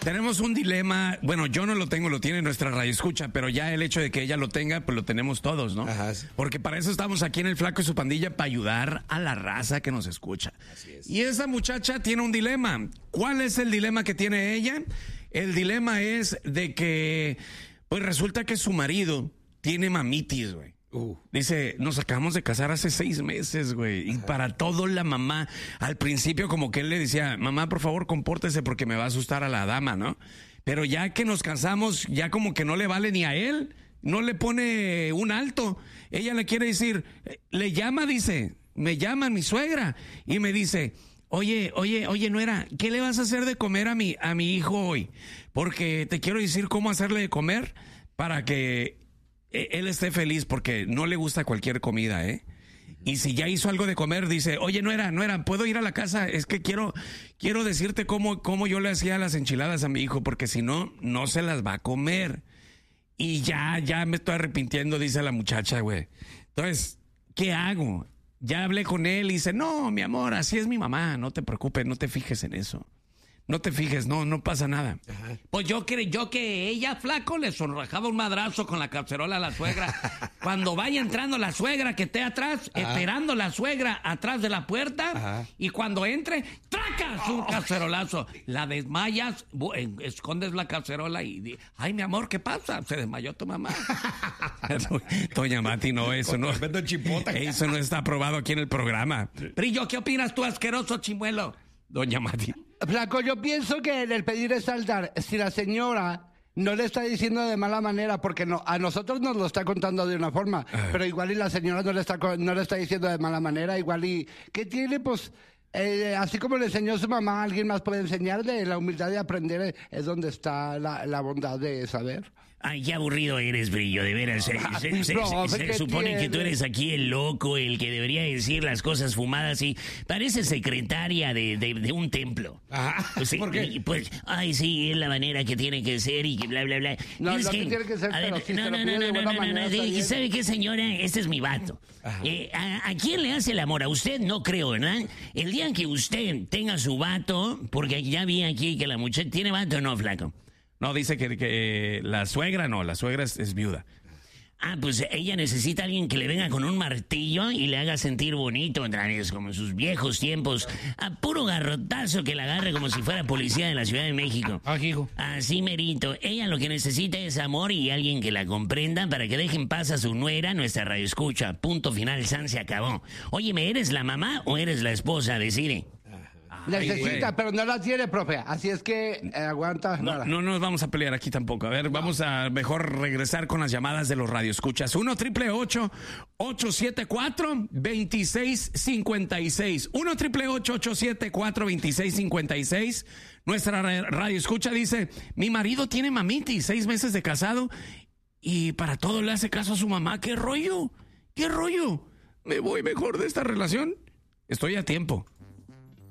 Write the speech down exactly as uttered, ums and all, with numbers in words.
Tenemos un dilema, bueno, yo no lo tengo, lo tiene nuestra radioescucha, pero ya el hecho de que ella lo tenga, pues lo tenemos todos, ¿no? Ajá, sí. Porque para eso estamos aquí en El Flaco y su Pandilla, para ayudar a la raza que nos escucha. Así es. Y esa muchacha tiene un dilema. ¿Cuál es el dilema que tiene ella? El dilema es de que, pues resulta que su marido tiene mamitis, güey. Uh. Dice, nos acabamos de casar hace seis meses, güey. Y para todo la mamá, al principio como que él le decía, mamá, por favor, compórtese porque me va a asustar a la dama, ¿no? Pero ya que nos casamos, ya como que no le vale ni a él, no le pone un alto. Ella le quiere decir, le llama, dice, me llama mi suegra y me dice, oye, oye, oye, nuera, ¿qué le vas a hacer de comer a mi, a mi hijo hoy? Porque te quiero decir cómo hacerle de comer para que él esté feliz, porque no le gusta cualquier comida, ¿eh? Y si ya hizo algo de comer, dice, oye, nuera, nuera, ¿puedo ir a la casa? Es que quiero, quiero decirte cómo, cómo yo le hacía las enchiladas a mi hijo, porque si no, no se las va a comer. Y ya, ya me estoy arrepintiendo, dice la muchacha, güey. Entonces, ¿qué hago? Ya hablé con él y dice, no, mi amor, así es mi mamá, no te preocupes, no te fijes en eso. No te fijes, no, no pasa nada. Ajá. Pues yo creyó que ella, flaco, le sonrojaba un madrazo con la cacerola a la suegra. Cuando vaya entrando la suegra que esté atrás, Ajá. esperando la suegra atrás de la puerta, Ajá. y cuando entre, ¡tracas! Un cacerolazo. La desmayas, bu- en- escondes la cacerola y di, ay, mi amor, ¿qué pasa? Se desmayó tu mamá. Doña Mati, no, eso no. Tremendo chipota. Eso no está aprobado aquí en el programa. Brillo, ¿qué opinas tú, asqueroso chimuelo? Doña Mati. Flaco, yo pienso que en el pedir es saldar, si la señora no le está diciendo de mala manera, porque no, a nosotros nos lo está contando de una forma, Ajá. pero igual y la señora no le está co- no le está diciendo de mala manera, igual y ¿qué tiene? Pues eh, así como le enseñó su mamá, alguien más puede enseñar. De la humildad de aprender eh, es donde está la, la bondad de saber. Ay, qué aburrido eres, Brillo, de veras. Se, se- se- No, se- se ¿qué supone que tú tiene? eres aquí el loco, el que debería decir las cosas fumadas y pareces secretaria de, de, de un templo. Ajá. Pues, sí, ¿Por qué? y, pues, ay, sí, es la manera que tiene que ser y que bla, bla, bla. No, Y es no que tiene que ser, a pero si no, se lo no, pide no, de no, buena no, no, manera, no, está ¿y bien. sabe qué, señora? Este es mi vato. Eh, ¿a, a quién le hace el amor? A usted no creo, ¿verdad? El día en que usted tenga su vato, porque ya vi aquí que la muchacha tiene vato, ¿no, flaco? No, dice que, que la suegra no, la suegra es, es viuda. Ah, pues ella necesita a alguien que le venga con un martillo y le haga sentir bonito, otra vez, como en sus viejos tiempos. A puro garrotazo que la agarre como si fuera policía de la Ciudad de México. Ah, hijo. Así merito. Ella lo que necesita es amor y alguien que la comprenda para que deje en paz a su nuera, nuestra radioescucha. Punto final, San, se acabó. Óyeme, ¿eres la mamá o eres la esposa? Decide. Necesita, güey. pero no la tiene, profe. Así es que eh, aguanta. No, nada. no nos vamos a pelear aquí tampoco. A ver, vamos a mejor regresar con las llamadas de los radioescuchas. uno triple ocho ocho siete cuatro dos seis cinco seis. uno triple ocho ocho siete cuatro dos seis cinco seis. Nuestra ra- radioescucha dice, mi marido tiene mamitis, seis meses de casado y para todo le hace caso a su mamá. ¿Qué rollo? ¿Qué rollo? ¿Me voy mejor de esta relación? Estoy a tiempo.